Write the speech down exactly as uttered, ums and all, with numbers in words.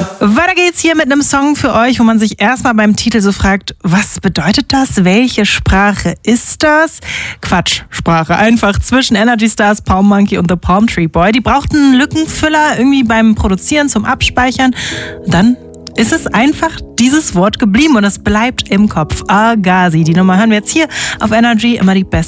Weiter geht's hier mit einem Song für euch, wo man sich erstmal beim Titel so fragt, was bedeutet das? Welche Sprache ist das? Quatsch, Sprache. Einfach zwischen Energy Stars, Palm Monkey und The Palm Tree Boy. Die brauchten einen Lückenfüller irgendwie beim Produzieren zum Abspeichern. Dann ist es einfach dieses Wort geblieben und es bleibt im Kopf. Agazi. Die Nummer hören wir jetzt hier auf Energy, immer die beste